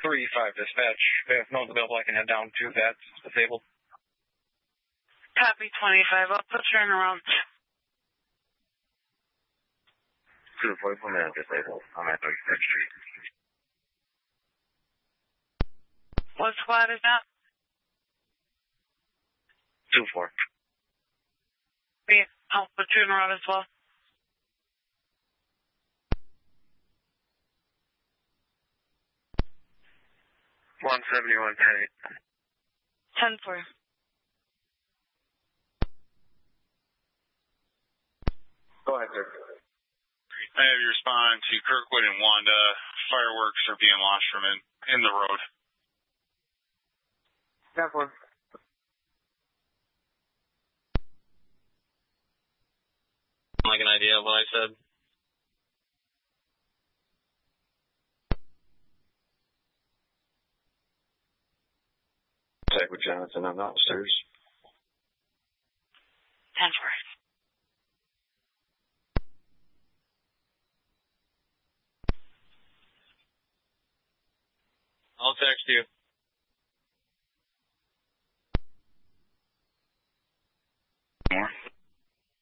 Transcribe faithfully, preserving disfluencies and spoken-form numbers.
three five dispatch. If no one's available, I can head down to that. Disabled. Copy twenty-five. I'll put turnaround. two forty-four minutes disabled. I'm at thirty-third Street. What squad is that? two four. Yeah, I'll put turnaround as well. one seventy-one, ten eight. ten four. Go ahead, sir. I have you respond to Kirkwood and Wanda. Fireworks are being launched from in, in the road. ten four. Like an idea of what I said. Check with Jonathan. I'm upstairs. ten four. I'll text you.